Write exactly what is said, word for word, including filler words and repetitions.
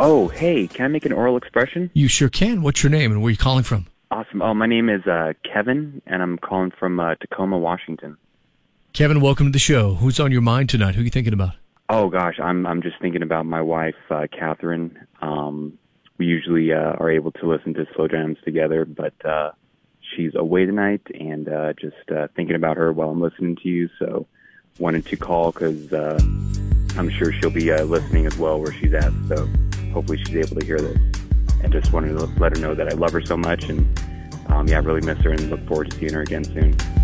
Oh, hey, can I make an oral expression? You sure can. What's your name and where are you calling from? Awesome. Oh, my name is uh, Kevin, and I'm calling from uh, Tacoma, Washington. Kevin, welcome to the show. Who's on your mind tonight? Who are you thinking about? Oh, gosh, I'm I'm just thinking about my wife, uh, Catherine. Um, we usually uh, are able to listen to slow jams together, but uh, she's away tonight, and uh, just uh, thinking about her while I'm listening to you, so wanted to call because uh, I'm sure she'll be uh, listening as well where she's at, so hopefully she's able to hear this. And just wanted to let her know that I love her so much, and um, yeah, I really miss her and look forward to seeing her again soon.